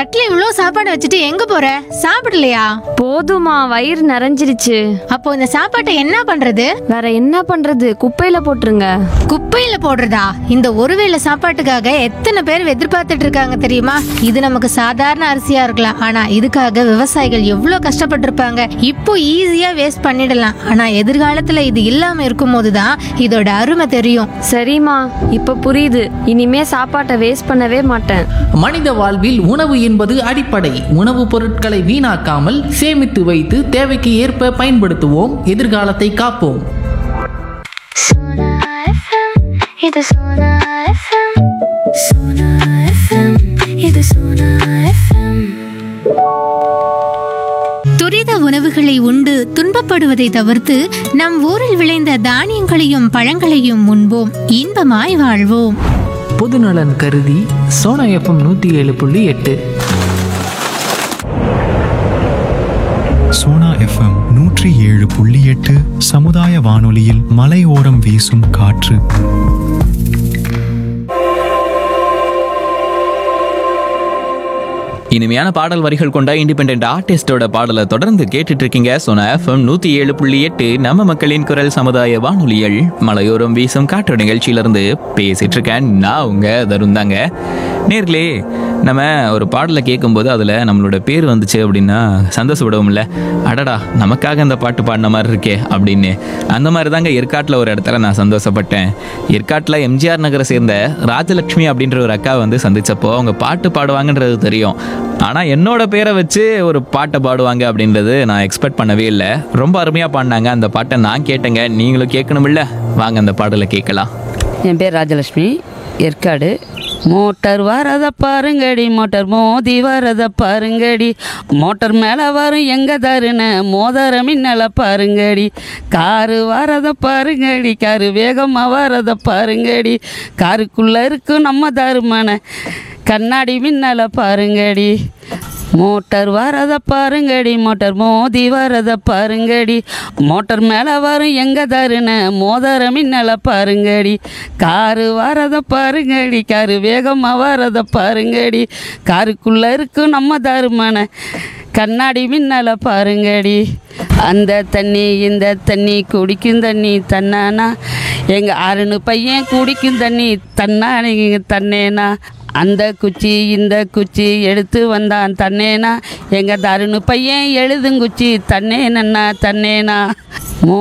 தட்டுல இவ்ளோ சாப்பாடு வச்சுட்டு எங்க போற? சாப்பிடலையா? போதுமா, வயிறு நிறைஞ்சிருச்சு. அப்போ இந்த சாப்பாட்டை என்ன பண்றது? வேற என்ன பண்றது? குப்பையில போட்டுருங்க. குப்பையில போடுறதா? இந்த ஒருவேளை சாப்பாட்டுக்காக எத்தனை பேர் எதிர்பார்த்துட்டு இருக்காங்க தெரியுமா? இது நமக்கு சாதாரண அரிசியா இருக்கலாம், ஆனா இதுக்காக விவசாயிகள் எவ்வளவு கஷ்டப்பட்டிருப்பாங்க. இப்போ ஈஸியா வேஸ்ட் பண்ணிடலாம், ஆனா எதிர்காலத்துல இது இல்லாம இருக்கும் போதுதான் இதோட அருமை தெரியும். சரிம்மா, இப்ப புரியுது. இனிமே சாப்பாட்டை வேஸ்ட் பண்ணவே மாட்டேன். மனித வாழ்வில் உணவு என்பது அடிப்படை. உணவுப் பொருட்களை வீணாக்காமல் சேமித்து வைத்து தேவைக்கு ஏற்ப பயன்படுத்துவோம். எதிர்காலத்தை காப்போம். Sona FM, இது Sona FM. Sona FM, இது Sona FM. துரித உணவுகளை உண்டு துன்பப்படுவதை தவிர்த்து நம் ஊரில் விளைந்த தானியங்களையும் பழங்களையும் உண்போம், இன்பமாய் வாழ்வோம். பொதுநலன் கருதி சோனா எஃப்எம் 107.8. சோனா எஃப்எம் 107.8 சமுதாய வானொலியில் மலையோரம் வீசும் காற்று. இனிமையான பாடல் வரிகள் கொண்ட இண்டிபெண்டன்ட் ஆர்டிஸ்டோட பாடலை தொடர்ந்து கேட்டுட்டு இருக்கீங்க. சோனா எஃப்எம் 107.8 நம்ம மக்களின் குரல் சமுதாய வானொலிகள் மலையோரம் வீசும் காற்று நிகழ்ச்சியிலிருந்து பேசிட்டு இருக்கேன். நான் உங்க தருண் தாங்க. நேர்களே, நம்ம ஒரு பாடலை கேட்கும்போது அதில் நம்மளோட பேர் வந்துச்சு அப்படின்னா சந்தோஷப்படுவோம்ல. அடடா, நமக்காக இந்த பாட்டு பாடின மாதிரி இருக்கே அப்படின்னு. அந்த மாதிரி தாங்க ஏற்காட்டில் ஒரு இடத்துல நான் சந்தோஷப்பட்டேன். ஏற்காட்டில் எம்ஜிஆர் நகரை சேர்ந்த ராஜலட்சுமி அப்படின்ற ஒரு அக்காவை வந்து சந்திச்சப்போ அவங்க பாட்டு பாடுவாங்கன்றது தெரியும், ஆனால் என்னோட பேரை வச்சு ஒரு பாட்டை பாடுவாங்க அப்படின்றது நான் எக்ஸ்பெக்ட் பண்ணவே இல்லை. ரொம்ப அருமையாக பாடினாங்க. அந்த பாட்டை நான் கேட்டேங்க, நீங்களும் கேட்கணுமில்ல. வாங்க அந்த பாடலை கேட்கலாம். என் பேர் ராஜலட்சுமி, ஏற்காடு. மோட்டார் வரத பாருங்கடி, மோட்டார் மோதி வரத பாருங்கடி, மோட்டார் மேலே வரும் எங்க தருன மோதர மின்னல பாருங்கடி, காரு வரத பாருங்கடி, காரு வேகமாக வரத பாருங்கடி, காருக்குள்ளே இருக்கும் நம்ம தருமான கண்ணாடி மின்னல பாருங்கடி, மோட்டார் வரத பாருங்கடி, மோட்டார் மோதி வரத பாருங்கடி, மோட்டார் மேலே வரும் எங்க தருன மோதர மின்னல பாருங்கடி, காரு வரத பாருங்கடி, காரு வேகமாக வரத பாருங்கடி, காருக்குள்ளே இருக்கும் நம்ம தருமான கண்ணாடி மின்னல பாருங்கடி, அந்த தண்ணி இந்த தண்ணி குடிக்கும் தண்ணி தன்னானா, எங்கள் அருணு பையன் குடிக்கும் தண்ணி தன்னானே தன்னேனா, அந்த குச்சி இந்த குச்சி எடுத்து வந்தான் தன்னேனா, எங்கள் தருணு பையன் எழுதுங்குச்சி தன்னேனண்ணா தன்னேனா.